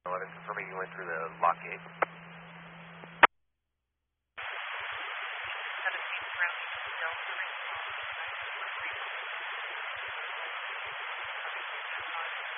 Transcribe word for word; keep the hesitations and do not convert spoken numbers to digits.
eleven, confirming you went through the lock gate. seventeen, ground Delta response.